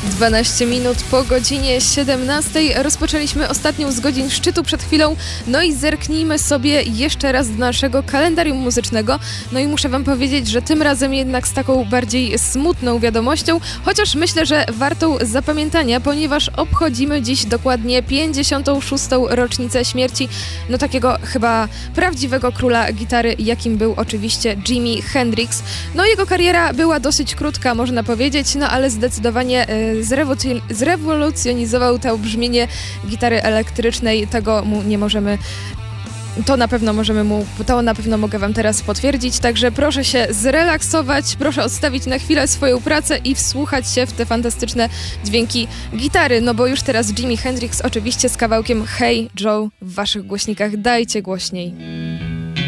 12 minut po godzinie 17 rozpoczęliśmy ostatnią z godzin szczytu przed chwilą, no i zerknijmy sobie jeszcze raz do naszego kalendarium muzycznego. No i muszę wam powiedzieć, że tym razem jednak z taką bardziej smutną wiadomością, chociaż myślę, że wartą zapamiętania, ponieważ obchodzimy dziś dokładnie 56. rocznicę śmierci, no takiego chyba prawdziwego króla gitary, jakim był oczywiście Jimi Hendrix. No jego kariera była dosyć krótka, można powiedzieć, no ale zdecydowanie zrewolucjonizował to brzmienie gitary elektrycznej, tego mu nie możemy... To na pewno mogę wam teraz potwierdzić, także proszę się zrelaksować, proszę odstawić na chwilę swoją pracę i wsłuchać się w te fantastyczne dźwięki gitary, no bo już teraz Jimi Hendrix oczywiście z kawałkiem Hey Joe w waszych głośnikach, dajcie głośniej.